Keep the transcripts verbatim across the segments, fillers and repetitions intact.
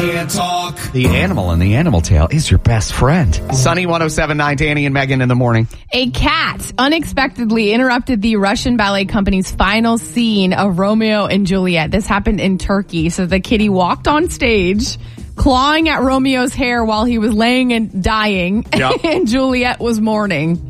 can't talk. The animal in the animal tale is your best friend. Sunny one oh seven point nine, Danny and Megan in the morning. A cat unexpectedly interrupted the Russian ballet company's final scene of Romeo and Juliet. This happened in Turkey. So the kitty walked on stage, clawing at Romeo's hair while he was laying and dying, yep. and Juliet was mourning.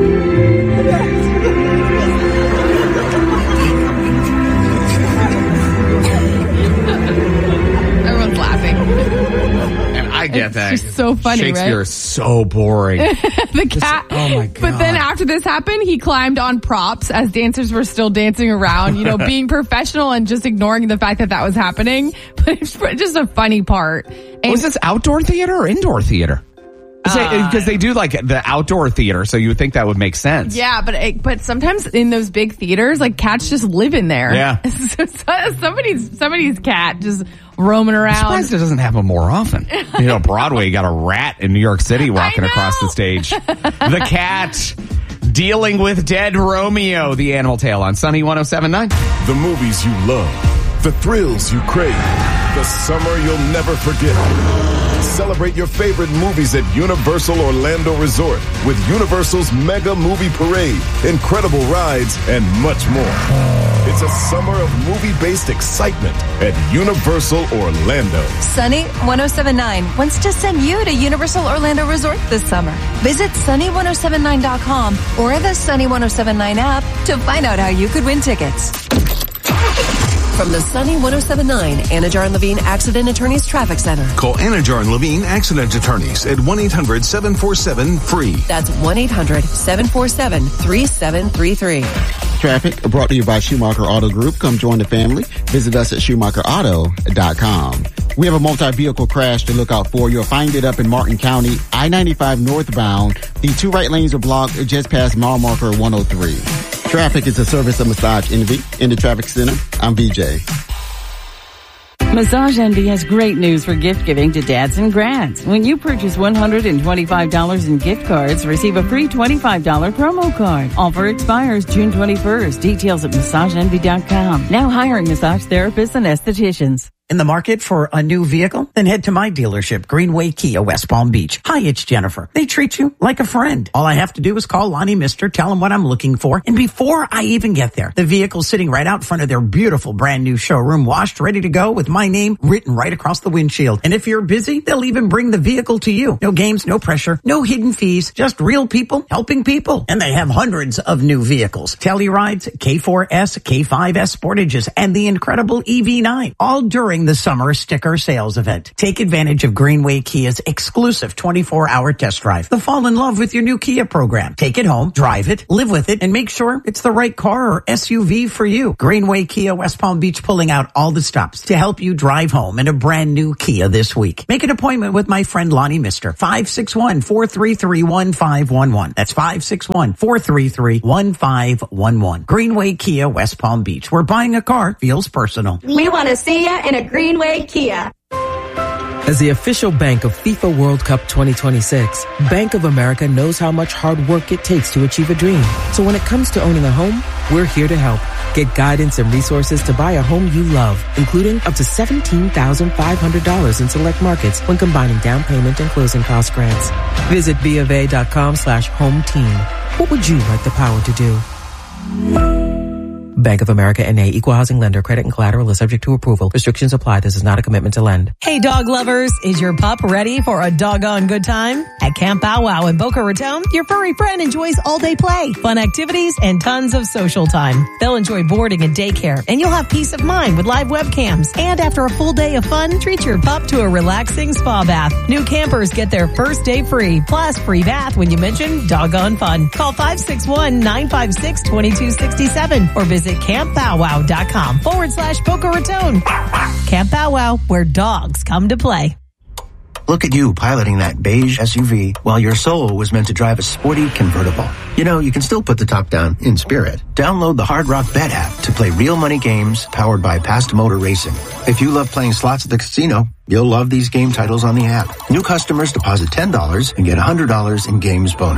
Everyone's laughing. And I get it's that. Just so funny, Shakespeare right? is so boring. The cat. Just, oh my God. But then after this happened, he climbed on props as dancers were still dancing around, you know, being professional and just ignoring the fact that that was happening. But it's just a funny part. And was this outdoor theater or indoor theater? Because uh, they do like the outdoor theater, so you would think that would make sense. Yeah, but it, but sometimes in those big theaters, like cats just live in there. Yeah, so, so somebody's somebody's cat just roaming around. I'm surprised it doesn't happen more often. You know, Broadway, you got a rat in New York City walking across the stage. The cat dealing with dead Romeo. The Animal Tale on Sunny one oh seven point nine. The movies you love, the thrills you crave, the summer you'll never forget. Celebrate your favorite movies at Universal Orlando Resort with Universal's Mega Movie Parade, incredible rides, and much more. It's a summer of movie-based excitement at Universal Orlando. Sunny one oh seven point nine wants to send you to Universal Orlando Resort this summer. Visit sunny one oh seven nine dot com or the Sunny one oh seven nine app to find out how you could win tickets. From the Sunny one oh seven point nine Anajar and Levine Accident Attorneys Traffic Center. Call Anajar and Levine Accident Attorneys at one eight hundred seven four seven free. That's one eight hundred seven four seven three seven three three. Traffic brought to you by Schumacher Auto Group. Come join the family. Visit us at schumacher auto dot com. We have a multi-vehicle crash to look out for. You'll find it up in Martin County, I ninety-five northbound. The two right lanes are blocked just past mile marker one oh three. Traffic is a service of Massage Envy. In the traffic center, I'm V J. Massage Envy has great news for gift giving to dads and grads. When you purchase one hundred twenty-five dollars in gift cards, receive a free twenty-five dollars promo card. Offer expires June twenty-first. Details at massage envy dot com. Now hiring massage therapists and estheticians. In the market for a new vehicle? Then head to my dealership, Greenway Kia, West Palm Beach. Hi, it's Jennifer. They treat you like a friend. All I have to do is call Lonnie Mister, tell him what I'm looking for, and before I even get there, the vehicle's sitting right out front of their beautiful brand new showroom, washed, ready to go, with my name written right across the windshield. And if you're busy, they'll even bring the vehicle to you. No games, no pressure, no hidden fees, just real people helping people. And they have hundreds of new vehicles. Tellurides, K four S, K five S Sportages, and the incredible E V nine, all during the summer sticker sales event. Take advantage of Greenway Kia's exclusive twenty-four hour test drive. The fall in love with your new Kia program. Take it home, drive it, live with it, and make sure it's the right car or S U V for you. Greenway Kia, West Palm Beach, pulling out all the stops to help you drive home in a brand new Kia this week. Make an appointment with my friend Lonnie Mister. five six one, four three three, one five one one. That's five six one, four three three, one five one one. Greenway Kia, West Palm Beach, where buying a car feels personal. We want to see you in a Greenway Kia. As the official bank of FIFA World Cup twenty twenty-six, Bank of America knows how much hard work it takes to achieve a dream. So when it comes to owning a home, we're here to help. Get guidance and resources to buy a home you love, including up to seventeen thousand five hundred dollars in select markets when combining down payment and closing cost grants. Visit BofA.com slash home team. What would you like the power to do? Bank of America N A, Equal Housing Lender. Credit and collateral is subject to approval. Restrictions apply. This is not a commitment to lend. Hey, dog lovers. Is your pup ready for a doggone good time? At Camp Bow Wow in Boca Raton, your furry friend enjoys all-day play, fun activities, and tons of social time. They'll enjoy boarding and daycare, and you'll have peace of mind with live webcams. And after a full day of fun, treat your pup to a relaxing spa bath. New campers get their first day free, plus free bath when you mention doggone fun. Call five six one, nine five six, two two six seven or visit campbowwow.com forward slash Boca Raton. Camp Bow Wow, where dogs come to play. Look at you piloting that beige S U V while your soul was meant to drive a sporty convertible. You know, you can still put the top down in spirit. Download the Hard Rock Bet app to play real money games powered by Past Motor Racing. If you love playing slots at the casino, you'll love these game titles on the app. New customers deposit ten dollars and get one hundred dollars in games bonus.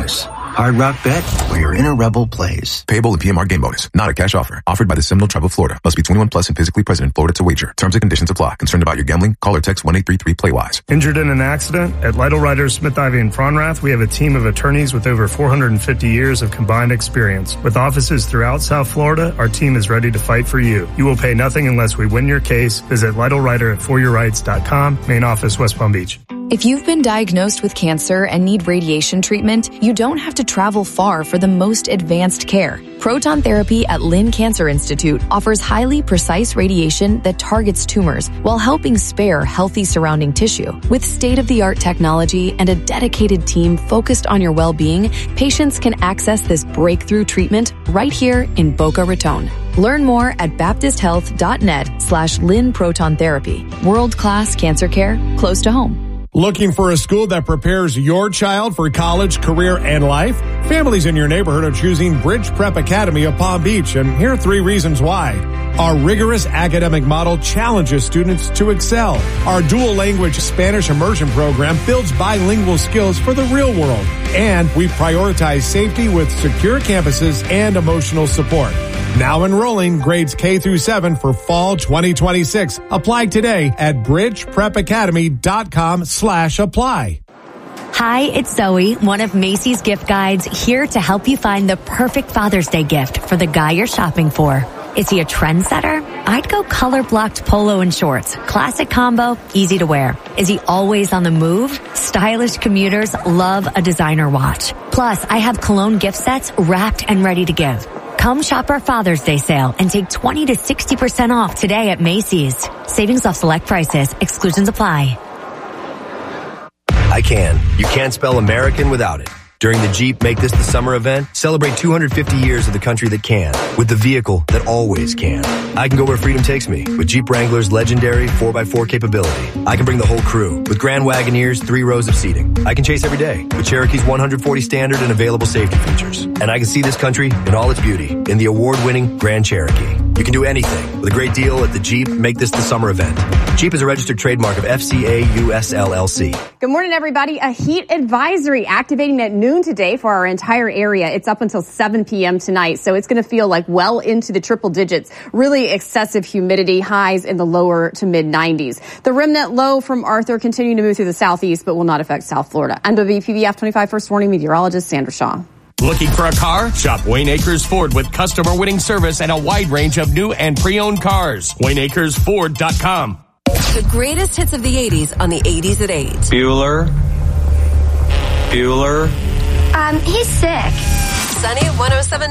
Hard Rock Bet, where your inner rebel plays. Payable in P M R game bonus. Not a cash offer. Offered by the Seminole Tribe of Florida. Must be twenty-one plus and physically present in Florida to wager. Terms and conditions apply. Concerned about your gambling? Call or text one eight three three play wise. Injured in an accident? At Lytle Riders, Smith, Ivy, and Fronrath, we have a team of attorneys with over four hundred fifty years of combined experience. With offices throughout South Florida, our team is ready to fight for you. You will pay nothing unless we win your case. Visit Lytle Rider at for your rights dot com. Main office, West Palm Beach. If you've been diagnosed with cancer and need radiation treatment, you don't have to travel far for the most advanced care. Proton therapy at Lynn Cancer Institute offers highly precise radiation that targets tumors while helping spare healthy surrounding tissue. With state-of-the-art technology and a dedicated team focused on your well-being, patients can access this breakthrough treatment right here in Boca Raton. Learn more at baptisthealth.net slash Lynn Proton Therapy. World-class cancer care close to home. Looking for a school that prepares your child for college, career, and life? Families in your neighborhood are choosing Bridge Prep Academy of Palm Beach, and here are three reasons why. Our rigorous academic model challenges students to excel. Our dual language Spanish immersion program builds bilingual skills for the real world. And we prioritize safety with secure campuses and emotional support. Now enrolling grades K through seven for fall twenty twenty-six. Apply today at bridge prep academy dot com slash apply. Hi, it's Zoe, one of Macy's gift guides, here to help you find the perfect Father's Day gift for the guy you're shopping for. Is he a trendsetter? I'd go color-blocked polo and shorts. Classic combo, easy to wear. Is he always on the move? Stylish commuters love a designer watch. Plus, I have cologne gift sets wrapped and ready to give. Come shop our Father's Day sale and take twenty to sixty percent off today at Macy's. Savings off select prices. Exclusions apply. I can. You can't spell American without it. During the Jeep Make This the Summer event, celebrate two hundred fifty years of the country that can, with the vehicle that always can. I can go where freedom takes me with Jeep Wrangler's legendary four by four capability. I can bring the whole crew with Grand Wagoneer's three rows of seating. I can chase every day with Cherokee's one hundred forty standard and available safety features. And I can see this country in all its beauty in the award-winning Grand Cherokee. You can do anything with a great deal at the Jeep Make This the Summer event. Jeep is a registered trademark of F C A U S L L C. Good morning, everybody. A heat advisory activating at noon today for our entire area. It's up until seven p.m. tonight, so it's going to feel like well into the triple digits. Really excessive humidity, highs in the lower to mid nineties. The remnant low from Arthur continuing to move through the southeast, but will not affect South Florida. I'm W P B F twenty-five First Warning meteorologist Sandra Shaw. Looking for a car? Shop Wayne Acres Ford with customer winning service and a wide range of new and pre-owned cars. Wayne Acres Ford dot com. The greatest hits of the eighties on the eighties at eight. Bueller. Bueller. Um, he's sick. Sunny one oh seven.